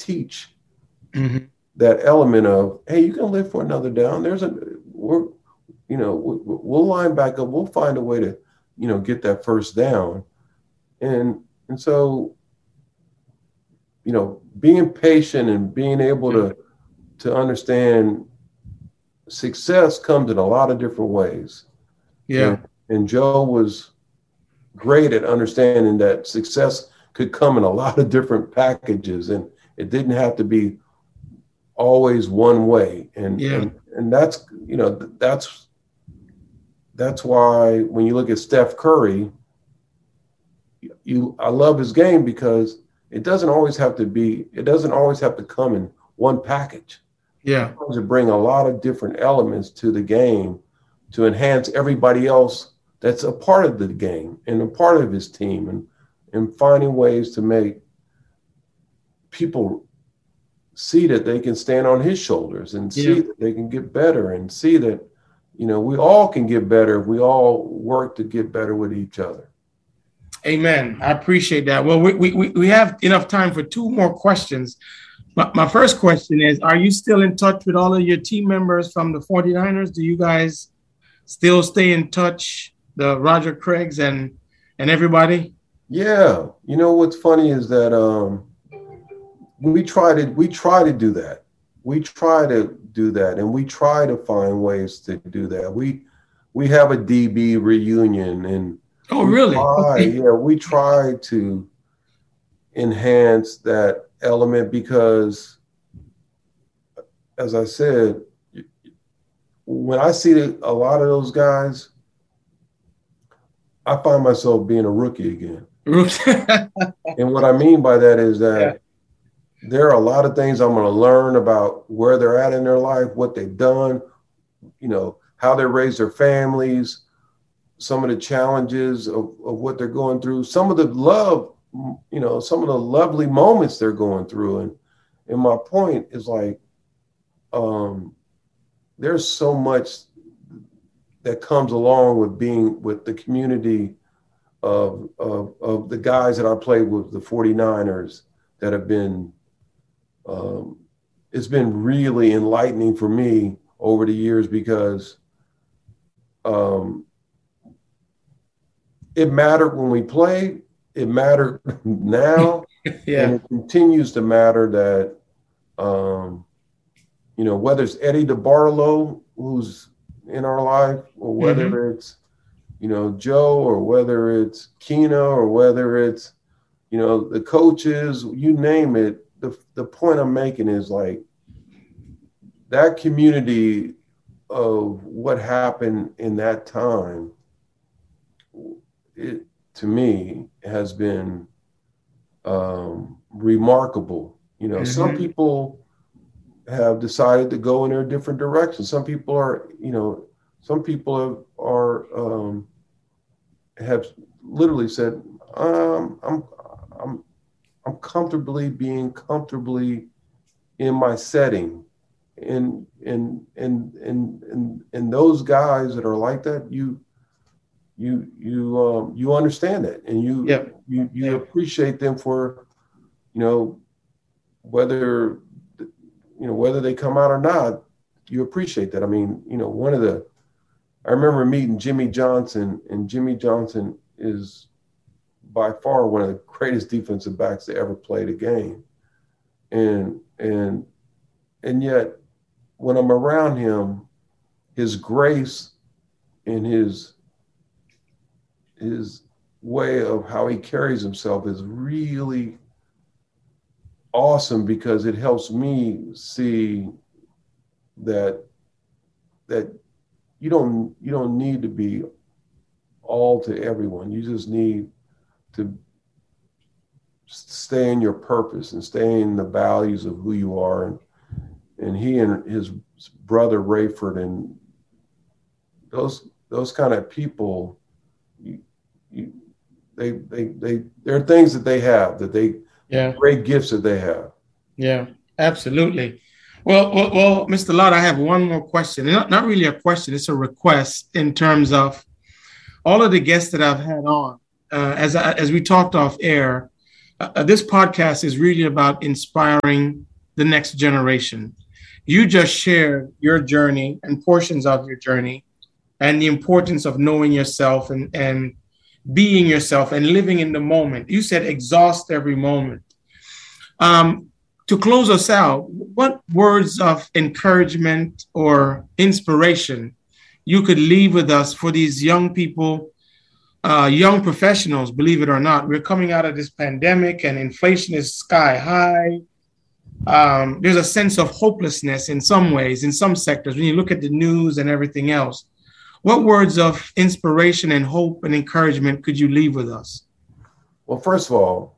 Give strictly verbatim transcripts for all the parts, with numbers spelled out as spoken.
teach Mm-hmm. that element of, hey, you can live for another down. There's a, we're, you know, we'll line back up. We'll find a way to, you know, get that first down. And, and so, you know, being patient and being able to, to understand success comes in a lot of different ways. Yeah. And, and Joe was great at understanding that success could come in a lot of different packages, and it didn't have to be always one way. And, Yeah. and, and that's, you know, that's, that's why when you look at Steph Curry, you, I love his game because it doesn't always have to be, it doesn't always have to come in one package. Yeah. To bring a lot of different elements to the game to enhance everybody else that's a part of the game and a part of his team, and, and finding ways to make people see that they can stand on his shoulders and see Yeah. that they can get better, and see that, you know, we all can get better if we all work to get better with each other. Amen. I appreciate that. Well, we, we, we have enough time for two more questions. My, my first question is, are you still in touch with all of your team members from the forty-niners? Do you guys still stay in touch, the Roger Craigs and and everybody? Yeah. You know, what's funny is that um, we try to we try to do that. We try to do that, and we try to find ways to do that. We we have a D B reunion, and oh, really? Try, Okay. Yeah, we try to enhance that element because, as I said, when I see a lot of those guys, I find myself being a rookie again. And what I mean by that is that yeah. there are a lot of things I'm going to learn about where they're at in their life, what they've done, you know, how they raise their families, some of the challenges of, of what they're going through, some of the love, you know, some of the lovely moments they're going through. And, and my point is like, um, there's so much that comes along with being with the community of, of, of the guys that I played with, the forty-niners, that have been, um, it's been really enlightening for me over the years because um, it mattered when we played. It mattered now, yeah. and it continues to matter that, um, you know, whether it's Eddie DeBartolo, who's in our life, or whether mm-hmm. it's, you know, Joe, or whether it's Keena, or whether it's, you know, the coaches, you name it. The, the point I'm making is like that community of what happened in that time, it, to me, has been um, remarkable. You know, mm-hmm. some people have decided to go in their different directions. Some people are, you know, some people have, are, um, have literally said, um, I'm, I'm, I'm comfortably being comfortably in my setting. And, and, and, and, and, and those guys that are like that, you, you, you, um, you understand that, and you, yep. you, you yep. appreciate them for, you know, whether, you know, whether they come out or not, you appreciate that. I mean, you know, one of the, I remember meeting Jimmy Johnson, and Jimmy Johnson is by far one of the greatest defensive backs to ever play the game. And, and, and yet when I'm around him, his grace and his, his way of how he carries himself is really awesome, because it helps me see that, that you don't, you don't need to be all to everyone. You just need to stay in your purpose and stay in the values of who you are. And, and he and his brother Rayford, and those, those kind of people, you, you, they, they, they, there are things that they have that they, yeah, great gifts that they have. Yeah, absolutely. Well, well, well, Mister Lott, I have one more question. Not, not really a question, it's a request in terms of all of the guests that I've had on. Uh, as I, as we talked off air, uh, this podcast is really about inspiring the next generation. You just shared your journey and portions of your journey and the importance of knowing yourself and, and being yourself and living in the moment. You said exhaust every moment. Um, to close us out, what words of encouragement or inspiration you could leave with us for these young people, uh, young professionals, believe it or not? We're coming out of this pandemic and inflation is sky high. Um, there's a sense of hopelessness in some ways, in some sectors, when you look at the news and everything else. What words of inspiration and hope and encouragement could you leave with us? Well, first of all,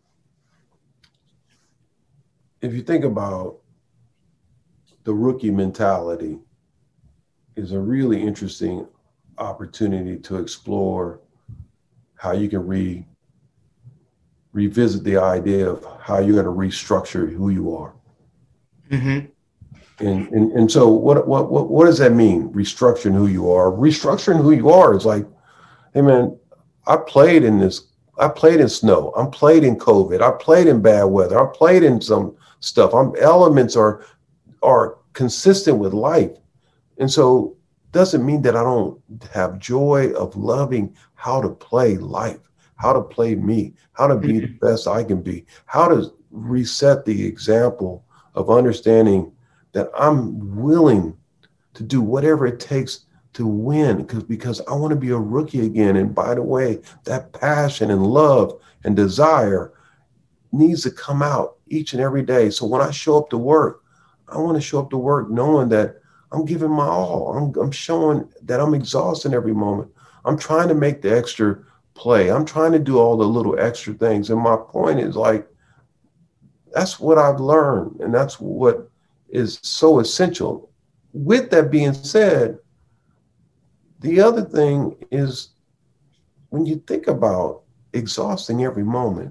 if you think about the rookie mentality, is a really interesting opportunity to explore how you can re revisit the idea of how you're going to restructure who you are. Mm-hmm. And, and and so what, what what what does that mean? Restructuring who you are. Restructuring who you are is like, hey man, I played in this. I played in snow. I'm played in COVID. I played in bad weather. I played in some stuff. I'm elements are are consistent with life, and so doesn't mean that I don't have joy of loving how to play life, how to play me, how to be the best I can be, how to reset the example of understanding that I'm willing to do whatever it takes to win because because I want to be a rookie again. And by the way, that passion and love and desire needs to come out each and every day. So when I show up to work, I want to show up to work knowing that I'm giving my all. I'm, I'm showing that I'm exhausted every moment. I'm trying to make the extra play. I'm trying to do all the little extra things. And my point is like, that's what I've learned. And that's what is so essential. With that being said, the other thing is when you think about exhausting every moment,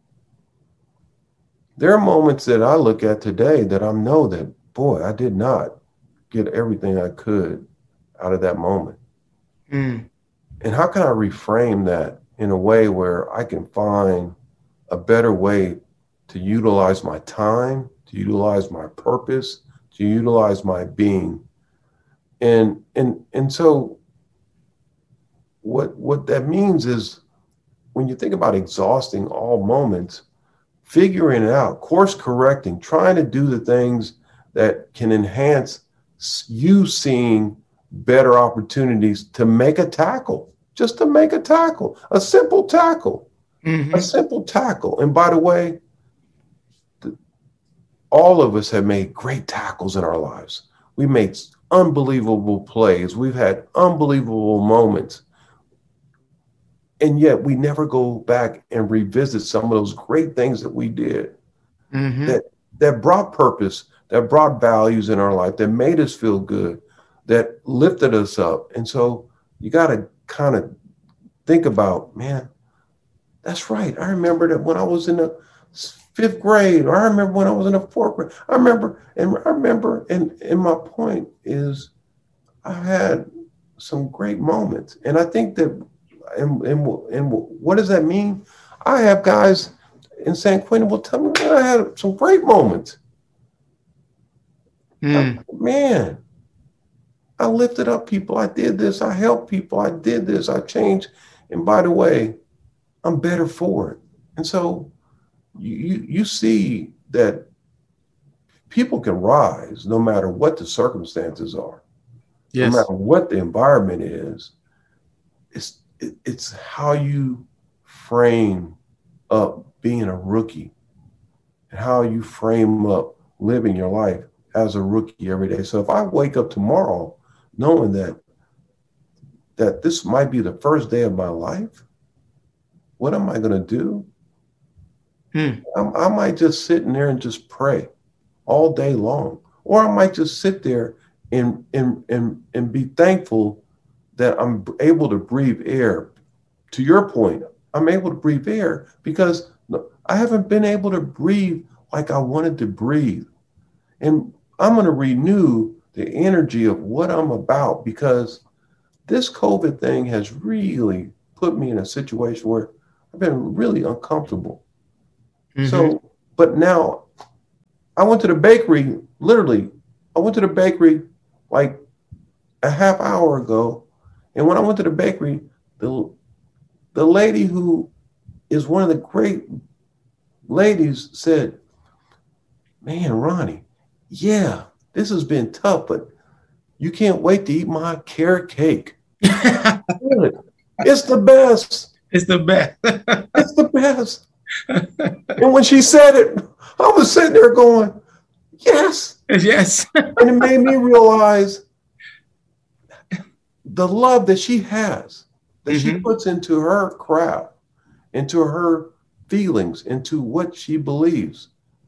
there are moments that I look at today that I know that, boy, I did not get everything I could out of that moment. Mm. And how can I reframe that in a way where I can find a better way to utilize my time, to utilize my purpose, to utilize my being? And and and so what what that means is when you think about exhausting all moments, figuring it out, course correcting, trying to do the things that can enhance you seeing better opportunities to make a tackle, just to make a tackle, a simple tackle, mm-hmm. a simple tackle. And by the way, the, all of us have made great tackles in our lives. We made unbelievable plays. We've had unbelievable moments. And yet we never go back and revisit some of those great things that we did mm-hmm. that, that brought purpose, that brought values in our life, that made us feel good, that lifted us up. And so you got to kind of think about, man, that's right. I remember that when I was in the fifth grade, or I remember when I was in the fourth grade. I remember, and I remember, and, and my point is I had some great moments. And I think that, and, and, and what does that mean? I have guys in San Quentin will tell me, man, I had some great moments. Mm. I, man, I lifted up people. I did this. I helped people. I did this. I changed. And by the way, I'm better for it. And so you, you, you see that people can rise no matter what the circumstances are, yes. no matter what the environment is. It's, it, it's how you frame up being a rookie and how you frame up living your life as a rookie every day. So if I wake up tomorrow knowing that that this might be the first day of my life, what am I going to do? Hmm. I, I might just sit in there and just pray all day long, or I might just sit there and and and and be thankful that I'm able to breathe air. To your point, I'm able to breathe air because I haven't been able to breathe like I wanted to breathe. And I'm going to renew the energy of what I'm about, because this COVID thing has really put me in a situation where I've been really uncomfortable. Mm-hmm. So, but now I went to the bakery, literally, I went to the bakery like a half hour ago. And when I went to the bakery, the, the lady who is one of the great ladies said, man, Ronnie, yeah, this has been tough, but you can't wait to eat my carrot cake. It's the best. It's the best. It's the best. And when she said it, I was sitting there going, yes. Yes. And it made me realize the love that she has, that mm-hmm. she puts into her craft, into her feelings, into what she believes.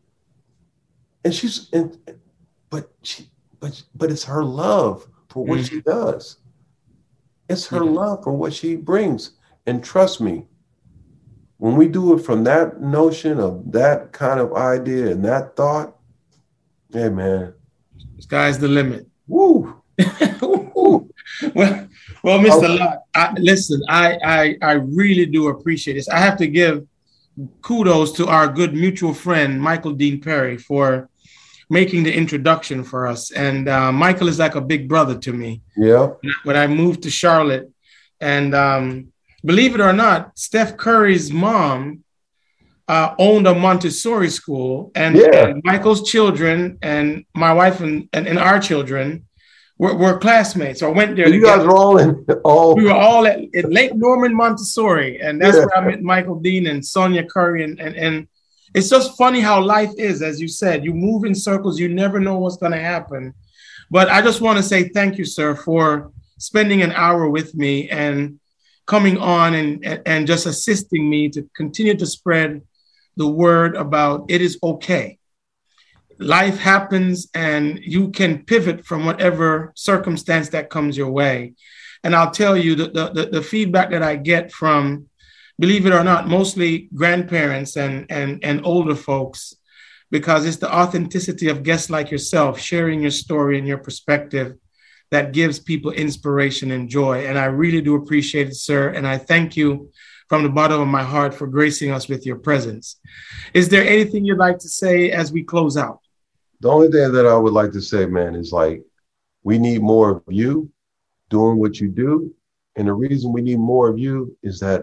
And she's, and, but she, but, but it's her love for what mm-hmm. she does. It's her yeah. love for what she brings. And trust me, when we do it from that notion of that kind of idea and that thought, hey man, sky's the limit. Woo. Woo. Well, well, Mister Lott, I, listen, I, I I really do appreciate this. I have to give kudos to our good mutual friend Michael Dean Perry for making the introduction for us. And uh, Michael is like a big brother to me. Yeah. When I moved to Charlotte, and um, believe it or not, Steph Curry's mom uh, owned a Montessori school, and, yeah. and Michael's children and my wife and, and, and our children were, were classmates. So I went there. So you guys were all in all. We were all at, at Lake Norman Montessori, and that's yeah. where I met Michael Dean and Sonia Curry, and and and. It's just funny how life is, as you said. You move in circles. You never know what's going to happen. But I just want to say thank you, sir, for spending an hour with me and coming on and, and just assisting me to continue to spread the word about it is okay. Life happens and you can pivot from whatever circumstance that comes your way. And I'll tell you that the, the, the feedback that I get from, believe it or not, mostly grandparents and, and, and older folks, because it's the authenticity of guests like yourself sharing your story and your perspective that gives people inspiration and joy. And I really do appreciate it, sir. And I thank you from the bottom of my heart for gracing us with your presence. Is there anything you'd like to say as we close out? The only thing that I would like to say, man, is like, we need more of you doing what you do. And the reason we need more of you is that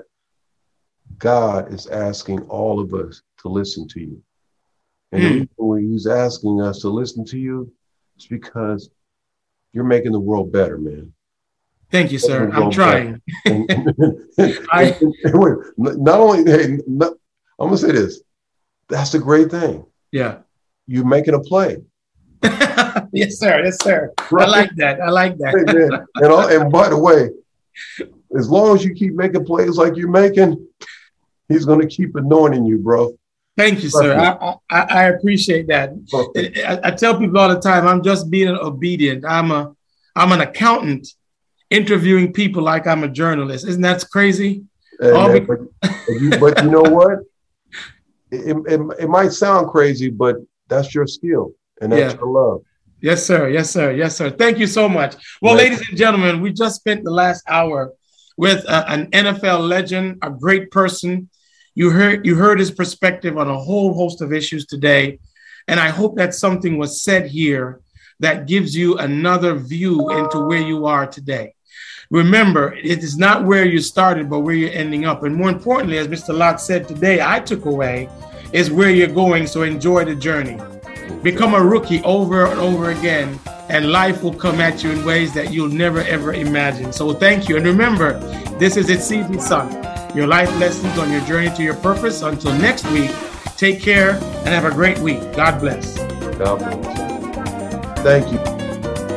God is asking all of us to listen to you. And mm. the reason when he's asking us to listen to you is because you're making the world better, man. Thank you, sir. I'm trying. and, and, and, I... and, and wait, not only, hey, not, I'm going to say this. That's a great thing. Yeah. You're making a play. Yes, sir. Yes, sir. Right? I like that. I like that. Hey, man. And, all, and by the way, as long as you keep making plays like you're making, he's going to keep anointing you, bro. Thank you, sir. I, I, I appreciate that. I, I tell people all the time, I'm just being obedient. I'm a, I'm an accountant interviewing people like I'm a journalist. Isn't that crazy? Hey, man, but, you, but you know what? It, it, it might sound crazy, but that's your skill and that's yeah. your love. Yes, sir. Yes, sir. Yes, sir. Thank you so much. Well, right. ladies and gentlemen, we just spent the last hour with uh, an N F L legend, a great person. You heard you heard his perspective on a whole host of issues today. And I hope that something was said here that gives you another view into where you are today. Remember, it is not where you started, but where you're ending up. And more importantly, as Mister Lott said today, I took away, is where you're going. So enjoy the journey. Become a rookie over and over again, and life will come at you in ways that you'll never, ever imagine. So thank you. And remember, this is It's Easy, Son, your life lessons on your journey to your purpose. Until next week, take care and have a great week. God bless. God bless. Thank you.